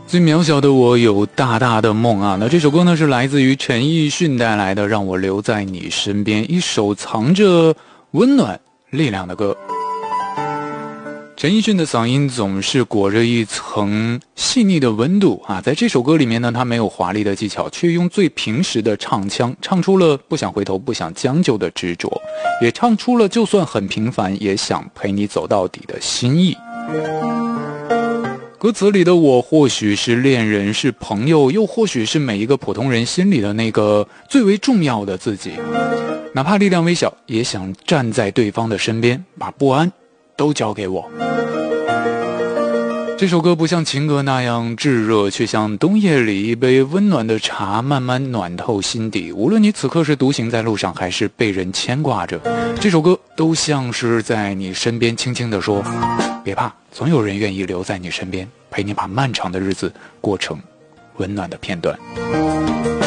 最渺小的我有大大的梦啊！那这首歌呢是来自于陈奕迅带来的《让我留在你身边》，一首藏着温暖力量的歌。陈奕迅的嗓音总是裹着一层细腻的温度啊，在这首歌里面呢，他没有华丽的技巧，却用最平实的唱腔唱出了不想回头、不想将就的执着，也唱出了就算很平凡也想陪你走到底的心意。歌词里的我或许是恋人，是朋友，又或许是每一个普通人心里的那个最为重要的自己，哪怕力量微小，也想站在对方的身边，把不安都交给我。这首歌不像情歌那样炙热，却像冬夜里一杯温暖的茶，慢慢暖透心底。无论你此刻是独行在路上，还是被人牵挂着，这首歌都像是在你身边轻轻地说，别怕，总有人愿意留在你身边，陪你把漫长的日子过成温暖的片段。